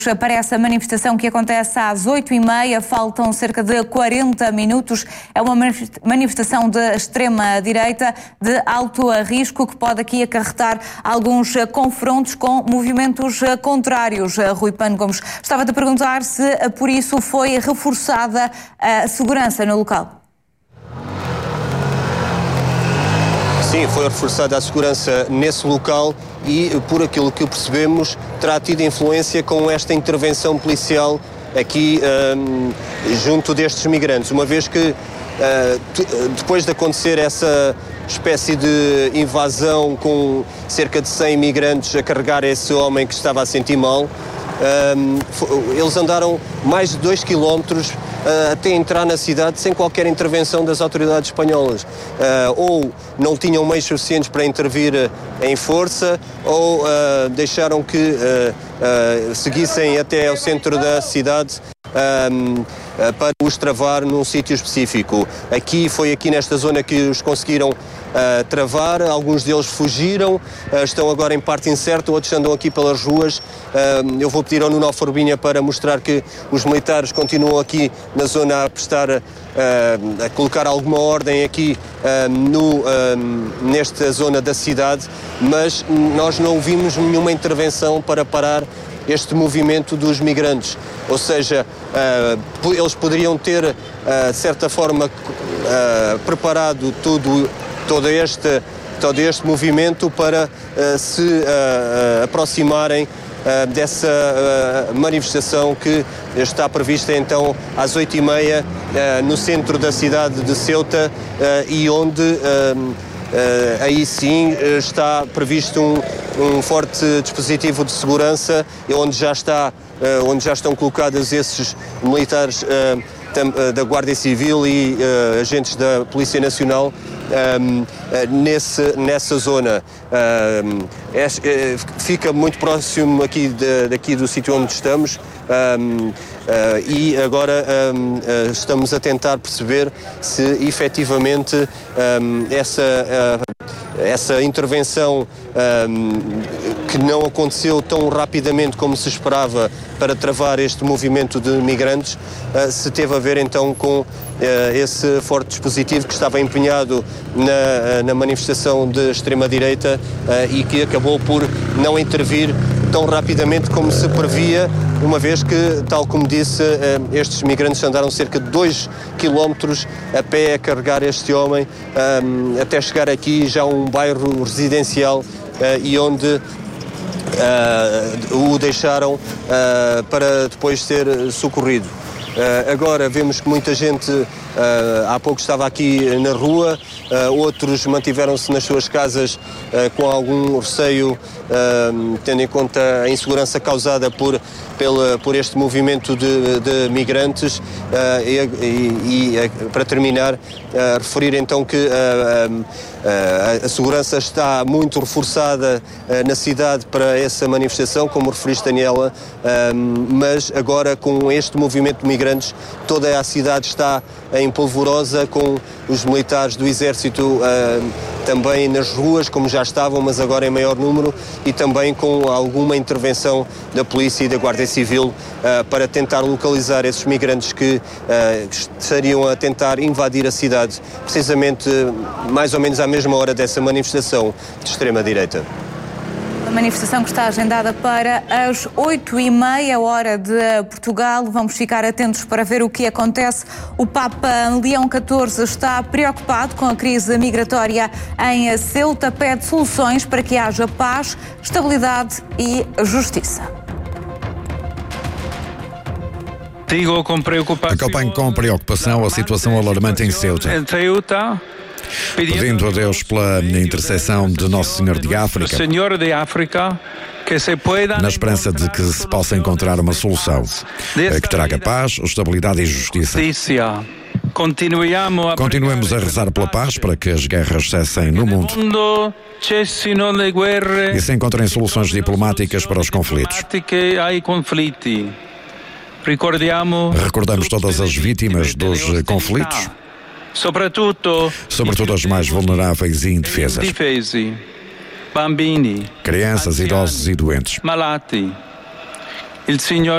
Para essa manifestação que acontece às 8h30, faltam cerca de 40 minutos. É uma manifestação de extrema-direita de alto risco que pode aqui acarretar alguns confrontos com movimentos contrários. Rui Pano Gomes, estava-te a perguntar se por isso foi reforçada a segurança no local. Sim, foi reforçada a segurança nesse local e, por aquilo que percebemos, terá tido influência com esta intervenção policial aqui junto destes migrantes, uma vez que depois de acontecer essa espécie de invasão com cerca de 100 migrantes a carregar esse homem que estava a sentir mal, eles andaram mais de 2 quilómetros até entrar na cidade sem qualquer intervenção das autoridades espanholas. Ou não tinham meios suficientes para intervir em força, ou deixaram que seguissem até ao centro da cidade para os travar num sítio específico. Foi aqui nesta zona que os conseguiram travar, alguns deles fugiram, estão agora em parte incerta, outros andam aqui pelas ruas. Eu vou pedir ao Nuno Alforbinha para mostrar que os militares continuam aqui na zona a prestar, a colocar alguma ordem aqui nesta zona da cidade, mas nós não vimos nenhuma intervenção para parar este movimento dos migrantes. Ou seja, eles poderiam ter, de certa forma, preparado todo este movimento para se aproximarem dessa manifestação que está prevista então às 8h30 no centro da cidade de Ceuta e onde aí sim está previsto um forte dispositivo de segurança, onde já estão colocados esses militares da Guarda Civil e agentes da Polícia Nacional nessa zona. Fica muito próximo daqui do sítio onde estamos. E agora estamos a tentar perceber se efetivamente essa intervenção que não aconteceu tão rapidamente como se esperava para travar este movimento de migrantes, se teve a ver então com esse forte dispositivo que estava empenhado na manifestação de extrema-direita e que acabou por não intervir tão rapidamente como se previa, uma vez que, tal como disse, estes migrantes andaram cerca de 2 quilómetros a pé a carregar este homem até chegar aqui já a um bairro residencial e onde o deixaram para depois ser socorrido. Agora vemos que muita gente há pouco estava aqui na rua, outros mantiveram-se nas suas casas com algum receio, tendo em conta a insegurança causada por este movimento de migrantes. Para terminar, referir então que a segurança está muito reforçada na cidade para essa manifestação, como referiste, Daniela, mas agora com este movimento de migrantes toda a cidade está em polvorosa, com os militares do Exército também nas ruas, como já estavam, mas agora em maior número, e também com alguma intervenção da Polícia e da Guarda Civil para tentar localizar esses migrantes que estariam a tentar invadir a cidade, precisamente mais ou menos à mesma hora dessa manifestação de extrema-direita. A manifestação que está agendada para as 8h30, hora de Portugal. Vamos ficar atentos para ver o que acontece. O Papa Leão XIV está preocupado com a crise migratória em Ceuta, pede soluções para que haja paz, estabilidade e justiça. Acompanho com preocupação a situação alarmante em Ceuta, pedindo a Deus pela intercessão de Nosso Senhor de África, na esperança de que se possa encontrar uma solução que traga paz, estabilidade e justiça. Continuemos a rezar pela paz para que as guerras cessem no mundo e se encontrem soluções diplomáticas para os conflitos. Recordamos todas as vítimas dos conflitos, sobretudo as mais vulneráveis e indefesas, crianças, idosos e doentes.